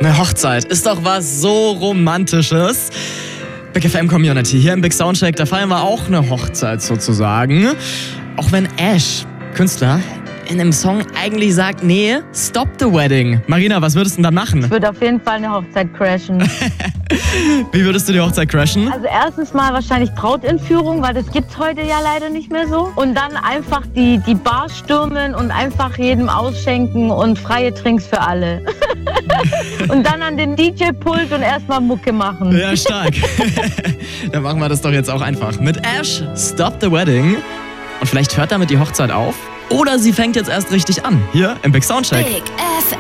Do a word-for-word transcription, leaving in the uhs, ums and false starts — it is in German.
Eine Hochzeit ist doch was so Romantisches. Big F M Community, hier im Big Soundcheck, da feiern wir auch eine Hochzeit sozusagen. Auch wenn Ash, Künstler, in dem Song eigentlich sagt, nee, stop the wedding. Marina, was würdest du denn da machen? Ich würde auf jeden Fall eine Hochzeit crashen. Wie würdest du die Hochzeit crashen? Also erstens mal wahrscheinlich Brautentführung, weil das gibt's heute ja leider nicht mehr so. Und dann einfach die, die Bar stürmen und einfach jedem ausschenken und freie Drinks für alle. Und dann an den D J-Pult und erstmal Mucke machen. Ja, stark. Dann machen wir das doch jetzt auch einfach. Mit Ash, Stop the Wedding. Und vielleicht hört damit die Hochzeit auf. Oder sie fängt jetzt erst richtig an. Hier im Big Soundcheck. Big F